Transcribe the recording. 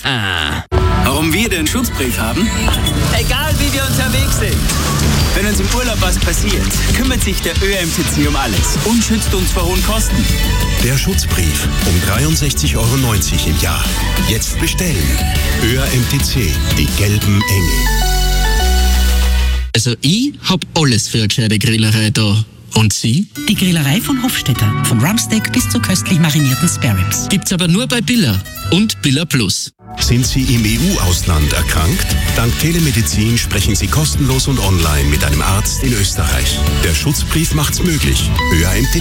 Warum wir den Schutzbrief haben? Egal wie wir unterwegs sind. Wenn uns im Urlaub was passiert, kümmert sich der ÖMTC um alles und schützt uns vor hohen Kosten. Der Schutzbrief um 63,90 € im Jahr. Jetzt bestellen. ÖMTC, die gelben Engel. Also ich hab alles für eine gescheite Grillerei da. Und Sie? Die Grillerei von Hofstetter. Von Rumpsteak bis zu köstlich marinierten Spareribs. Gibt's aber nur bei Billa und Billa Plus. Sind Sie im EU-Ausland erkrankt? Dank Telemedizin sprechen Sie kostenlos und online mit einem Arzt in Österreich. Der Schutzbrief macht's möglich. ÖMTC.